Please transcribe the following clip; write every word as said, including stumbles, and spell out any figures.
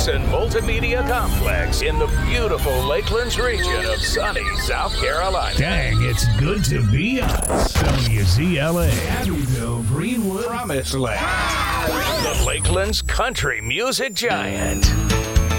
Jackson Multimedia Complex in the beautiful Lakelands region of sunny South Carolina. Dang, it's good to be us. W Z L A, Abbeville, Greenwood, Promised Land. The Lakelands Country Music Giant.